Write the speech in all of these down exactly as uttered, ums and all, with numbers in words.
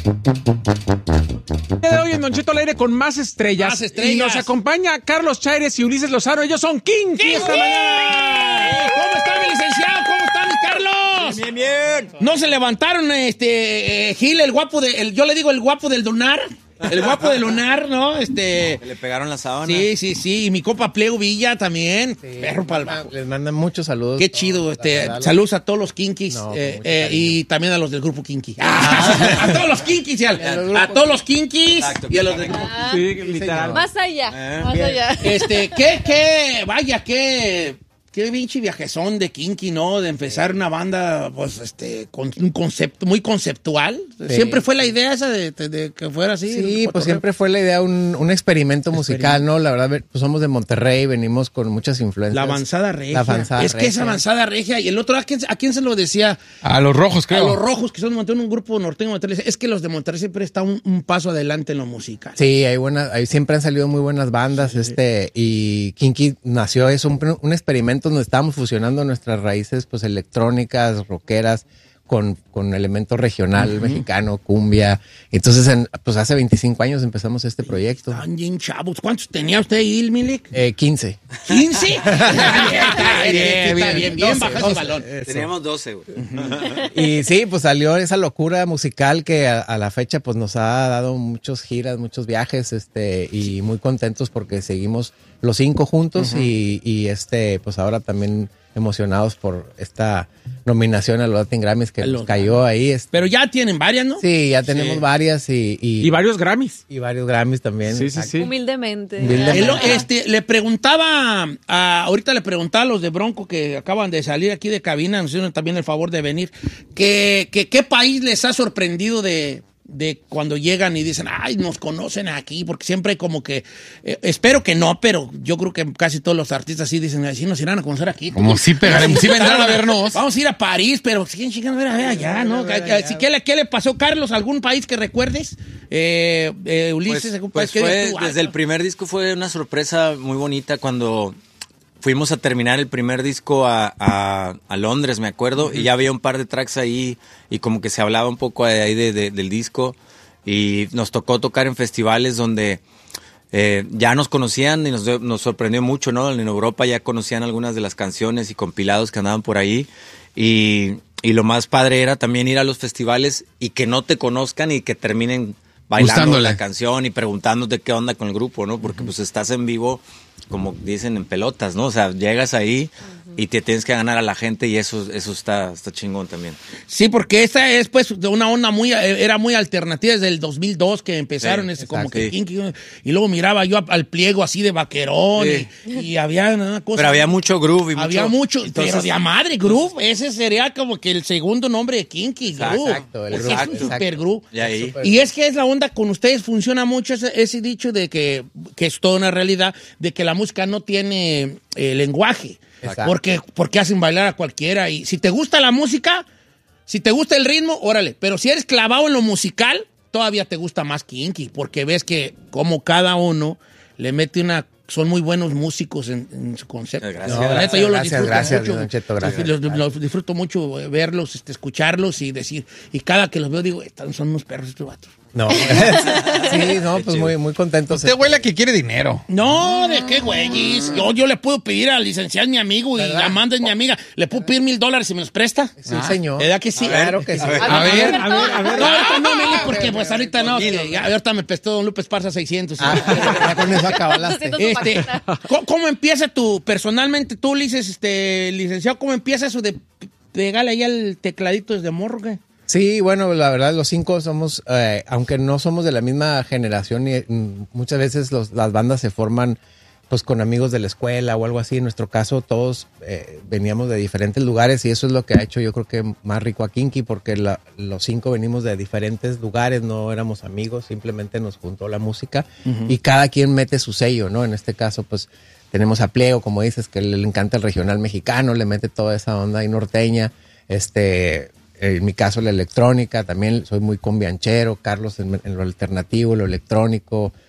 de hoy en Don Cheto al aire con más estrellas. Más estrellas. Y nos acompaña Carlos Chaires y Ulises Lozano. Ellos son Kinky esta mañana. ¿Cómo está mi licenciado? ¿Cómo está mi Carlos? Bien, bien. ¿No se levantaron este eh, Gil, el guapo de el, yo le digo el guapo del Lunar? El guapo del Lunar, ¿no? Este. Le pegaron la sábana. Sí, sí, sí. Y mi copa Plego Villa también. Sí, perro palma. Les mandan muchos saludos. Qué chido. Este, saludos a todos los Kinkis. No, eh, eh, y también a los del grupo Kinky. Ah, a todos los Kinkis. Y al, a todos los Kinkis. Exacto, y a los del grupo ah, sí, literal. Más allá. Eh, más bien. allá. Este, qué, qué, vaya, qué. Qué pinche viajezón de Kinky, ¿no? De empezar una banda, pues, este, con un concepto muy conceptual. Sí. ¿Siempre fue la idea esa de, de, de que fuera así? Sí, pues siempre fue la idea, un, un experimento musical, ¿no? La verdad, pues somos de Monterrey, venimos con muchas influencias. La avanzada regia. La avanzada es que regia. esa avanzada regia. Y el otro, ¿a quién, ¿a quién se lo decía? A los rojos, creo. A los rojos, que son de Monterrey, un grupo norteño de Monterrey. Es que los de Monterrey siempre están un, un paso adelante en lo musical. Sí, hay buenas, hay, siempre han salido muy buenas bandas, sí. este, y Kinky nació, es un, un experimento donde estábamos fusionando nuestras raíces, pues, electrónicas, rockeras, con, con elementos regional, uh-huh. mexicano, cumbia. Entonces, en, pues hace veinticinco años empezamos este proyecto. Están bien chavos. ¿Cuántos tenía usted, Ilmilik? Eh, quince. ¿quince? Está bien, bien, bien, bien, baja ese balón. Teníamos doce, güey. Y sí, pues salió esa locura musical que a, a la fecha, pues, nos ha dado muchas giras, muchos viajes, este, y sí. muy contentos porque seguimos los cinco juntos uh-huh. y, y este, pues ahora también emocionados por esta nominación a los Latin Grammys que nos cayó ahí. Este. Pero ya tienen varias, ¿no? Sí, ya tenemos sí. varias y, y... Y varios Grammys. Y varios Grammys también. Sí, sí, sí. Humildemente. Humildemente. Este, le preguntaba, a, ahorita le preguntaba a los de Bronco que acaban de salir aquí de cabina, nos hicieron también el favor de venir, que, que qué país les ha sorprendido de... de cuando llegan y dicen, ay, nos conocen aquí, porque siempre hay como que, eh, espero que no, pero yo creo que casi todos los artistas sí dicen, sí nos irán a conocer aquí. Como sí pegaremos, sí vendrán a vernos. Vamos a ir a París, pero ¿quién chingando a ver allá, no? Si, ¿qué, le, ¿Qué le pasó, Carlos? ¿Algún país que recuerdes? Eh, eh, Ulises, ¿algún pues, país pues que fue, desde el primer disco fue una sorpresa muy bonita cuando fuimos a terminar el primer disco a, a, a Londres, me acuerdo, uh-huh. y ya había un par de tracks ahí y como que se hablaba un poco de ahí de, de, del disco y nos tocó tocar en festivales donde eh, ya nos conocían y nos, nos sorprendió mucho, ¿no? En Europa ya conocían algunas de las canciones y compilados que andaban por ahí y, y lo más padre era también ir a los festivales y que no te conozcan y que terminen bailando Gustándole. la canción y preguntándote qué onda con el grupo, ¿no? Porque pues estás en vivo, como dicen, en pelotas, ¿no? O sea, llegas ahí uh-huh. y te tienes que ganar a la gente y eso, eso está, está chingón también. Sí, porque esta es pues de una onda muy, era muy alternativa desde el dos mil dos que empezaron, sí, ese, exacto, como que sí. Kinky, y luego miraba yo al Pliego así de vaquerón sí. y, y había una cosa. Pero había mucho groove. Y había mucho, mucho, entonces, pero de a madre, groove, ese sería como que el segundo nombre de Kinky, groove. Exacto, el groove. Es un super groove. Y, ahí. y es que es la onda con ustedes, funciona mucho ese, ese dicho de que, que es toda una realidad, de que la música no tiene eh, lenguaje. Porque, porque hacen bailar a cualquiera. Y si te gusta la música, si te gusta el ritmo, órale. Pero si eres clavado en lo musical, todavía te gusta más Kinky. Porque ves que como cada uno le mete una... Son muy buenos músicos en, en su concepto. Gracias, no, gracias, neta, yo los gracias, disfruto gracias, mucho. Don Cheto, gracias. Los, los, los disfruto mucho verlos, este, escucharlos y decir... Y cada que los veo digo, son unos perros estos vatos. No. Sí, no, pues muy, muy contentos. Usted huele a que quiere dinero. No, ¿de qué, güeyes? Yo, yo le puedo pedir al licenciado, mi amigo, y Amanda es mi amiga. ¿Le puedo pedir mil dólares si me los presta? Sí, ah, señor. ¿Verdad que sí? Claro que sí. A ver, a ver, a ver. A ver. No, ahorita no, Meli, porque pues ahorita no. Que ya, ahorita me prestó Don Lupe Esparza seiscientos. Ah, ya con eso acabalaste. Este, ¿cómo, ¿Cómo empieza tú, personalmente, tú, Ulises, este, licenciado, cómo empieza eso de pegarle ahí al tecladito desde morro, qué? Sí, bueno, la verdad, los cinco somos, eh, aunque no somos de la misma generación, y muchas veces los, las bandas se forman pues con amigos de la escuela o algo así. En nuestro caso, todos eh, veníamos de diferentes lugares y eso es lo que ha hecho, yo creo que más rico a Kinky, porque la, los cinco venimos de diferentes lugares, no éramos amigos, simplemente nos juntó la música uh-huh. y cada quien mete su sello, ¿no? En este caso, pues tenemos a Pliego, como dices, que le, le encanta el regional mexicano, le mete toda esa onda ahí norteña, este... En mi caso, la electrónica, también soy muy combianchero, Carlos en, en lo alternativo, lo electrónico,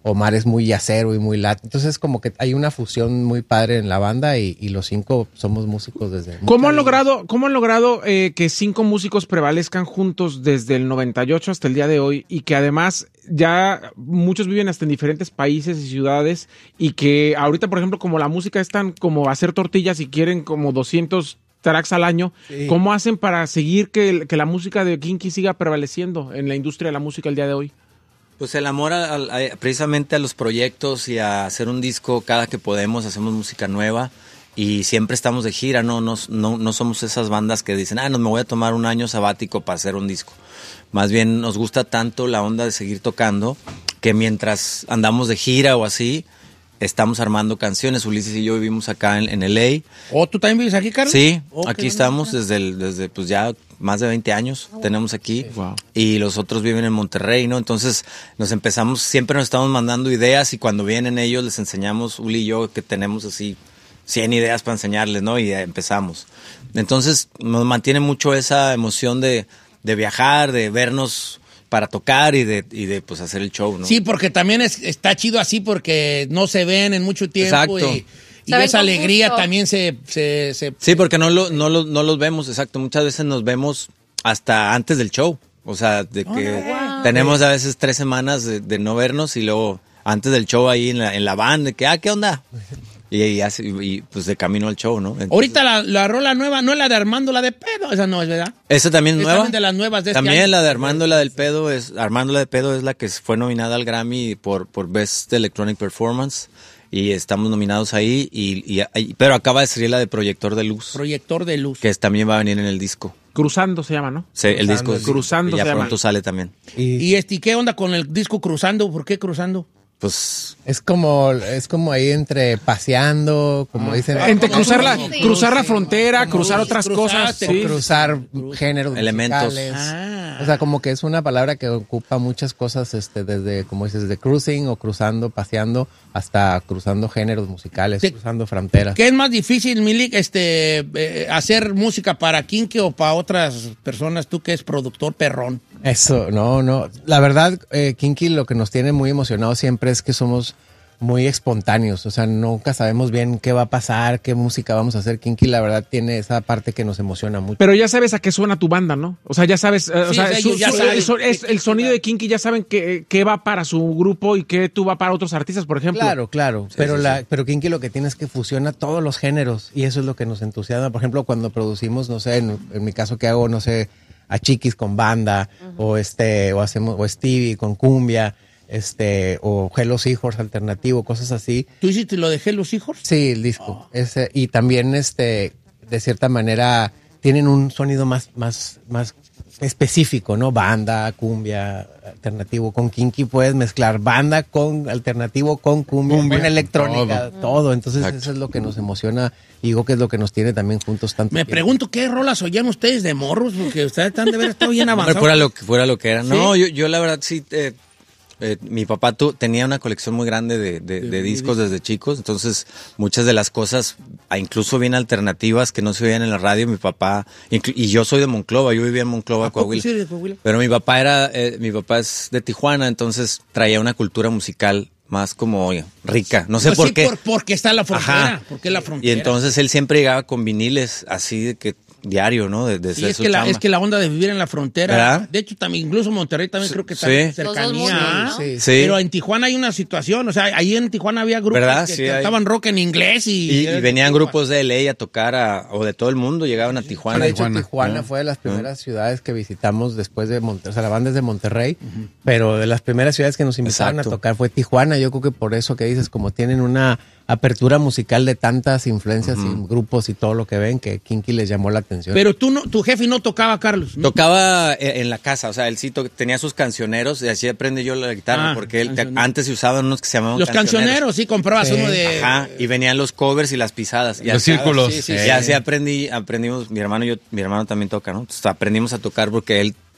Omar es muy yacero y muy lat. Entonces como que hay una fusión muy padre en la banda y, y los cinco somos músicos desde... ¿Cómo han logrado, cómo han logrado eh, que cinco músicos prevalezcan juntos desde el noventa y ocho hasta el día de hoy y que además ya muchos viven hasta en diferentes países y ciudades y que ahorita, por ejemplo, como la música es tan como hacer tortillas y quieren como doscientos tracks al año, sí. ¿Cómo hacen para seguir que, que la música de Kinky siga prevaleciendo en la industria de la música el día de hoy? Pues el amor a, a, a, precisamente a los proyectos y a hacer un disco cada que podemos, hacemos música nueva y siempre estamos de gira, no, no, no, no somos esas bandas que dicen, ah, no, me voy a tomar un año sabático para hacer un disco. Más bien nos gusta tanto la onda de seguir tocando que mientras andamos de gira o así, estamos armando canciones. Ulises y yo vivimos acá en, en L A. ¿Oh, tú también vives aquí, Carlos? Sí, oh, aquí estamos desde, el, desde pues ya más de veinte años oh, tenemos aquí. Wow. Y los otros viven en Monterrey, ¿no? Entonces nos empezamos, siempre nos estamos mandando ideas y cuando vienen ellos les enseñamos, Uli y yo, que tenemos así cien ideas para enseñarles, ¿no? Y empezamos. Entonces nos mantiene mucho esa emoción de, de viajar, de vernos para tocar y de, y de pues hacer el show, ¿no? Sí, porque también es, está chido así porque no se ven en mucho tiempo. Exacto. y, y esa alegría gusto. también se, se, se... Sí, porque no, lo, no, lo, no los vemos, exacto. Muchas veces nos vemos hasta antes del show. O sea, de que oh, wow. tenemos a veces tres semanas de, de no vernos y luego antes del show ahí en la, en la van, de que, ah, ¿qué onda? Y, y, así, y pues de camino al show, ¿no? Entonces, ahorita la, la rola nueva, no es la de Armando, la de pedo, esa no es, ¿verdad? ¿Esa también es nueva? También de las nuevas de este También año. La de Armando, la del pedo, es Armando la de pedo es la que fue nominada al Grammy por, por Best Electronic Performance y estamos nominados ahí, y, y, y pero acaba de salir la de Proyector de Luz. Proyector de Luz. Que es, también va a venir en el disco. Cruzando se llama, ¿no? Sí, el Cruzando, disco. el Cruzando ya se pronto llama. sale también. Y, y este, ¿qué onda con el disco Cruzando? ¿Por qué Cruzando? Pues es como es como ahí entre paseando, como ah, dicen, entre cruzar la sí. cruzar la frontera, cruzar otras cruzar, cosas, sí. cruzar géneros elementos. Ah. O sea, como que es una palabra que ocupa muchas cosas, este, desde como dices, desde cruising o cruzando, paseando, hasta cruzando géneros musicales, ¿Qué, cruzando fronteras. ¿Qué es más difícil, Milik, este, eh, hacer música para Kinky o para otras personas? Tú que es productor perrón. Eso, no, no. La verdad, eh, Kinky lo que nos tiene muy emocionados siempre es que somos muy espontáneos. O sea, nunca sabemos bien qué va a pasar, qué música vamos a hacer. Kinky, la verdad, tiene esa parte que nos emociona mucho. Pero ya sabes a qué suena tu banda, ¿no? O sea, ya sabes, eh, Sí, o sea, o sea, su- ya su- saben es- es- qué- el sonido de Kinky ya saben qué, qué va para su grupo y qué tú va para otros artistas, por ejemplo. Claro, claro. Sí, pero sí, la, sí. pero Kinky lo que tiene es que fusiona todos los géneros y eso es lo que nos entusiasma. Por ejemplo, cuando producimos, no sé, en, en mi caso que hago, no sé, a Chiquis con banda, uh-huh. o este, o hacemos, o Stevie con cumbia, este, o Hello Seahorse alternativo, cosas así. ¿Tú hiciste lo de Los Hijos? Sí, el disco. Oh. Ese, y también, este, de cierta manera, tienen un sonido más, más, más específico, ¿no? Banda, cumbia, alternativo. Con Kinky puedes mezclar banda con alternativo, con cumbia, Cumbia, con electrónica, todo. todo. Entonces, Exacto. eso es lo que nos emociona y digo que es lo que nos tiene también juntos tanto Me tiempo. pregunto qué rolas oían ustedes de morros, porque ustedes están de ver estado bien Hombre, avanzados. fuera lo que fuera lo que era. ¿Sí? No, yo, yo la verdad sí. Eh, eh, mi papá tu, tenía una colección muy grande de, de, de, de discos desde chicos, entonces muchas de las cosas, ah, incluso bien alternativas que no se oían en la radio, mi papá, inclu- y yo soy de Monclova, yo vivía en Monclova, ¿A poco Coahuila. sí eres de Coahuila? Pero mi papá era, eh, mi papá es de Tijuana, entonces traía una cultura musical más como oye, rica. No sé Pues por sí, qué. por- porque está la frontera. Ajá. Porque la frontera. Y entonces él siempre llegaba con viniles así de que diario, ¿no? Desde Sí, es su que, la, chamba. es que la onda de vivir en la frontera. ¿Verdad? De hecho, también, incluso Monterrey también Sí, creo que está sí. en Los dos cercanía. mundos, ¿ah? ¿no? Sí. Sí. Pero en Tijuana hay una situación, o sea, ahí en Tijuana había grupos ¿Verdad? que Sí, hay. cantaban rock en inglés y... Y, y venían grupos de L A a tocar a, o de todo el mundo, llegaban a Tijuana. De hecho, Tijuana. Tijuana, Ah. fue de las primeras ciudades que visitamos después de Monterrey. O sea, la banda es de Monterrey, uh-huh. pero de las primeras ciudades que nos invitaron Exacto. a tocar fue Tijuana. Yo creo que por eso que dices, como tienen una apertura musical de tantas influencias Uh-huh. y grupos y todo lo que ven, que Kinky les llamó la atención. Pero tú no, tu jefe no tocaba, Carlos. ¿no? Tocaba eh, en la casa, o sea, él sí to- tenía sus cancioneros y así aprendí yo la guitarra, Ah, porque él, te- cancioneros. antes se usaban unos que se llamaban Los cancioneros, sí, comprabas Sí. uno de... Ajá, y venían los covers y las pisadas. Y Los así- círculos. Sí, sí, Sí. Y así aprendí, aprendimos, mi hermano y yo, mi hermano también toca, ¿no? Entonces aprendimos a tocar porque él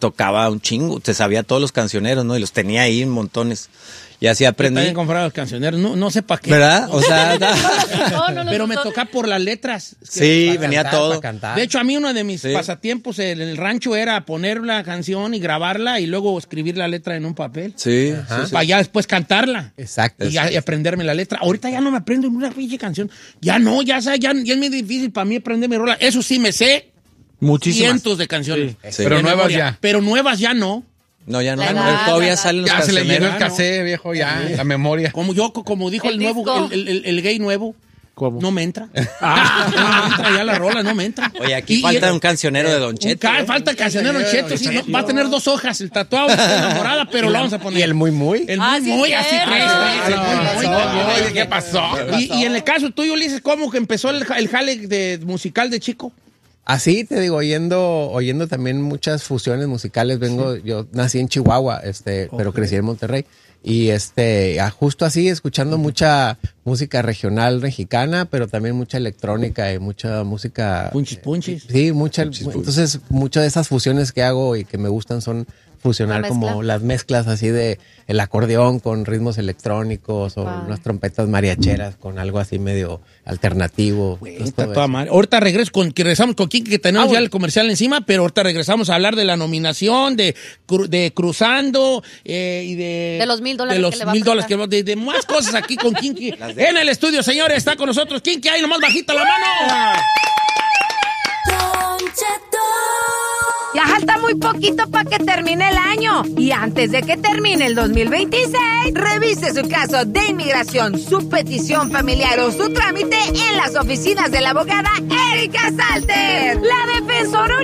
tocaba un chingo, te sabía todos los cancioneros, ¿no? Y los tenía ahí en montones. Y así aprendí. También compraba los cancioneros, no, no sé para qué. ¿Verdad? O sea, No, no, no, pero no, me no. toca por las letras. Es que sí, Para venía cantar, todo. para cantar. De hecho, a mí uno de mis Sí. pasatiempos en el rancho era poner la canción y grabarla y luego escribir la letra en un papel. Sí, Ajá. sí, sí. Para ya después cantarla. Exacto. Y, ya- y aprenderme la letra. Ahorita ya no me aprendo una pinche canción. Ya no, ya, sa- ya, ya es muy difícil para mí aprenderme rola. Eso sí me sé Muchísimas. cientos de canciones. Sí. Pero De nuevas memoria. ya. Pero nuevas ya no. No, ya no. La no, edad, todavía la edad. salen los Ya se le llenó el Ah, no. casé, viejo, ya, la memoria. Como yo, co- como dijo el, El nuevo, disco. el, el- el gay nuevo. ¿Cómo? No me entra. Ah, no me entra ya la rola, no me entra. Oye, aquí Y- falta y- un cancionero de Don un Cheto. ca- ¿eh? Falta el cancionero Don Cheto, sí, no, va a tener dos hojas, el tatuado de enamorada, pero lo vamos a poner. Y el muy, muy. El Ah, muy, sí, muy, así cierto. tres, tres, el muy, muy, Oye, muy. ¿qué pasó? Y, y en el caso tuyo, Ulises, ¿cómo que empezó el, el jale de musical de chico? Así te digo, oyendo, oyendo también muchas fusiones musicales. Vengo, yo nací en Chihuahua, este, pero crecí en Monterrey. Y este, ah, justo así, escuchando mucha música regional mexicana, pero también mucha electrónica y mucha música. Punchis, punchis. Sí, mucha. Entonces, muchas de esas fusiones que hago y que me gustan son fusionar La como mezcla. las mezclas así de el acordeón con ritmos electrónicos o Wow. unas trompetas mariacheras con algo así medio alternativo. Güey, Entonces, está todo toda eso. madre. Ahorita regreso con, que regresamos con Kiki, que tenemos Ah, ya bueno. el comercial encima, pero ahorita regresamos a hablar de la nominación, de, cru- de Cruzando eh, y de... De los mil dólares de los que le va a mil dólares prestar. que va- de, de más cosas aquí con Kinky. En el estudio, señores, está con nosotros Kinky, ahí nomás bajita la mano. Ya falta muy poquito para que termine el año. Y antes de que termine el dos mil veintiséis, revise su caso de inmigración, su petición familiar o su trámite en las oficinas de la abogada Erika Salter, la defensora